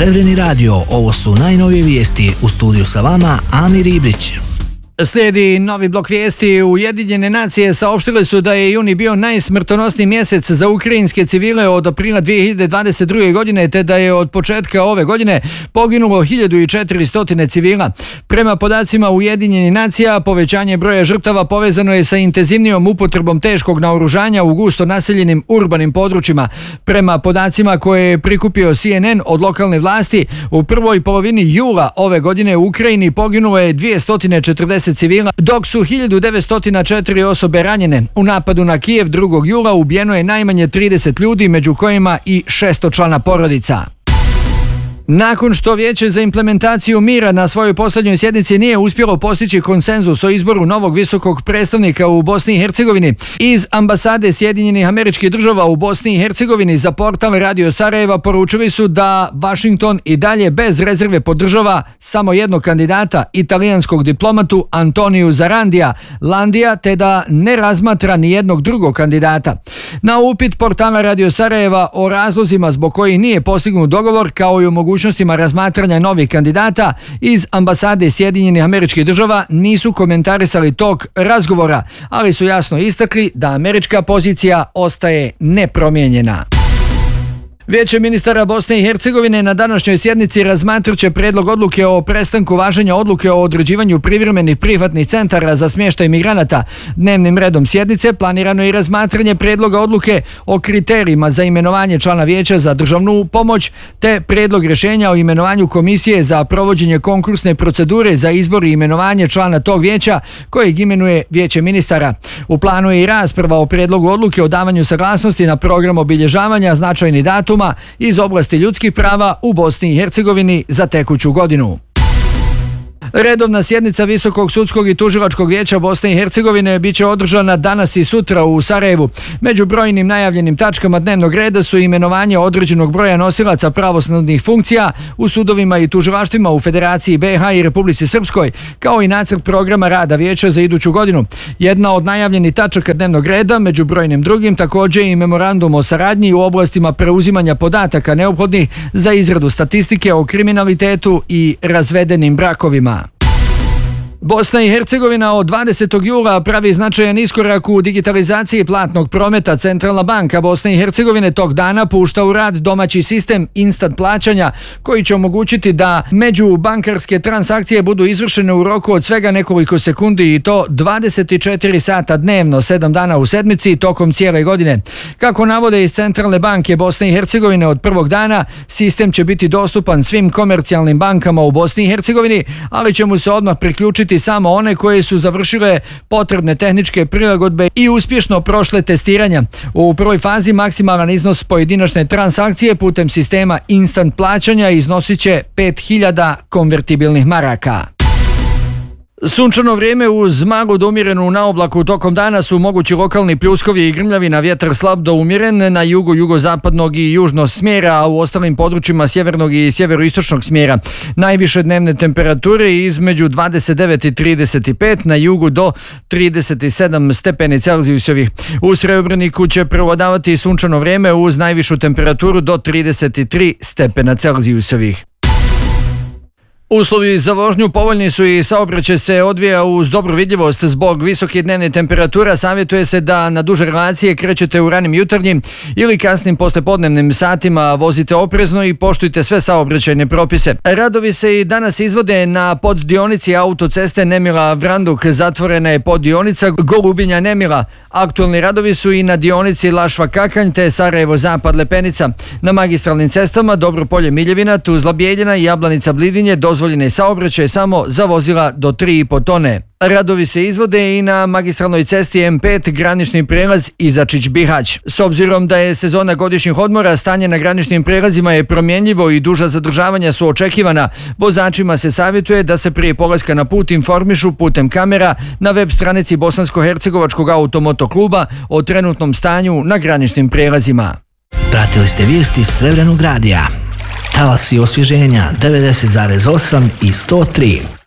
Srebreni radio, ovo su najnovije vijesti. U studiju sa vama Amir Ibrić. Slijedi novi blok vijesti. Ujedinjene nacije saopštile su da je juni bio najsmrtonosniji mjesec za ukrajinske civile od aprila 2022. godine, te da je od početka ove godine poginulo 1400 civila. Prema podacima Ujedinjenih nacija, povećanje broja žrtava povezano je sa intenzivnijom upotrebom teškog naoružanja u gusto naseljenim urbanim područjima. Prema podacima koje je prikupio CNN od lokalne vlasti, u prvoj polovini jula ove godine u Ukrajini poginulo je 240 civila, dok su 1904 osobe ranjene. U napadu na Kijev 2. jula ubijeno je najmanje 30 ljudi, među kojima i 600-člana porodica. Nakon što Vijeće za implementaciju mira na svojoj posljednjoj sjednici nije uspjelo postići konsenzus o izboru novog visokog predstavnika u Bosni i Hercegovini, iz ambasade Sjedinjenih Američkih Država u Bosni i Hercegovini za portal Radio Sarajeva poručili su da Washington i dalje bez rezerve podržava samo jednog kandidata, italijanskog diplomatu Antoniju Landija, te da ne razmatra ni jednog drugog kandidata. Na upit portala Radio Sarajeva o razlozima zbog kojih nije postignut dogovor, kao i o mogućnostima razmatranja novih kandidata, iz ambasade Sjedinjenih Američkih Država nisu komentarisali tok razgovora, ali su jasno istakli da američka pozicija ostaje nepromijenjena. Vijeće ministara Bosne i Hercegovine na današnjoj sjednici razmatrat će prijedlog odluke o prestanku važenja odluke o određivanju privremenih prihvatnih centara za smještaj migranata. Dnevnim redom sjednice planirano je i razmatranje prijedloga odluke o kriterijima za imenovanje člana Vijeća za državnu pomoć, te prijedlog rješenja o imenovanju komisije za provođenje konkursne procedure za izbor i imenovanje člana tog vijeća kojeg imenuje Vijeće ministara. U planu je i rasprava o prijedlogu odluke o davanju saglasnosti na program obilježavanja značajnih datuma iz oblasti ljudskih prava u Bosni i Hercegovini za tekuću godinu. Redovna sjednica Visokog sudskog i tužilačkog vijeća Bosne i Hercegovine bit će održana danas i sutra u Sarajevu. Među brojnim najavljenim tačkama dnevnog reda su imenovanje određenog broja nosilaca pravosudnih funkcija u sudovima i tužilaštvima u Federaciji BiH i Republici Srpskoj, kao i nacrt programa rada vijeća za iduću godinu. Jedna od najavljenih tačaka dnevnog reda, među brojnim drugim, također i memorandum o saradnji u oblastima preuzimanja podataka neophodnih za izradu statistike o kriminalitetu i razvedenim brakovima. Bosna i Hercegovina od 20. jula pravi značajan iskorak u digitalizaciji platnog prometa. Centralna banka Bosne i Hercegovine tog dana pušta u rad domaći sistem instant plaćanja koji će omogućiti da međubankarske transakcije budu izvršene u roku od svega nekoliko sekundi, i to 24 sata dnevno, 7 dana u sedmici tokom cijele godine. Kako navode iz Centralne banke Bosne i Hercegovine, od prvog dana sistem će biti dostupan svim komercijalnim bankama u Bosni i Hercegovini, ali će mu se odmah priključiti samo one koje su završile potrebne tehničke prilagodbe i uspješno prošle testiranja. U prvoj fazi maksimalan iznos pojedinačne transakcije putem sistema instant plaćanja iznosit će 5000 konvertibilnih maraka. Sunčano vrijeme uz malu do umjerenu naoblaku tokom dana su mogući lokalni pljuskovi i grmljavina, vjetar slab do umjeren na jugu, jugozapadnog i južnog smjera, a u ostalim područjima sjevernog i sjeveroistočnog smjera. Najviše dnevne temperature između 29 i 35, na jugu do 37 stepeni Celzijusovih. U Srebreniku će prevladavati sunčano vrijeme uz najvišu temperaturu do 33 stepena Celzijusovih. Uslovi za vožnju povoljni su i saobraćaj se odvija uz dobru vidljivost. Zbog visoke dnevne temperatura savjetuje se da na duže relacije krećete u ranim jutarnjim ili kasnim poslijepodnevnim satima, vozite oprezno i poštujte sve saobraćajne propise. Radovi se i danas izvode na poddionici autoceste Nemila-Vranduk, zatvorena je poddionica Golubinja-Nemila. Aktualni radovi su i na dionici Lašva-Kakanj te Sarajevo-Zapad-Lepenica. Na magistralnim cestama Dobropolje-Miljevina, Tuzla-Bijeljina i Jablanica-Blidinje dozvoljene saobraćaj samo za vozila do 3,5 tone. Radovi se izvode i na magistralnoj cesti M5 granični prijelaz Izačić-Bihać. S obzirom da je sezona godišnjih odmora, stanje na graničnim prijelazima je promjenjivo i duža zadržavanja su očekivana. Vozačima se savjetuje da se prije polaska na put informišu putem kamera na web stranici Bosansko-hercegovačkog automotokluba o trenutnom stanju na graničnim prijelazima. Pratili ste vijesti Srebrnog radija. Talasi osvježenja 90,8 i 103.